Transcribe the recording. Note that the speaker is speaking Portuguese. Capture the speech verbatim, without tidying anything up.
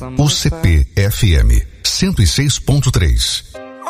U C P F M cento e seis ponto três.